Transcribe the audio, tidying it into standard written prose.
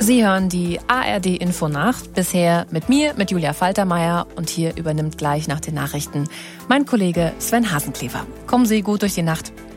Sie hören die ARD-Info-Nacht, bisher mit mir, mit Julia Faltermeier, und hier übernimmt gleich nach den Nachrichten mein Kollege Sven Hasenclever. Kommen Sie gut durch die Nacht.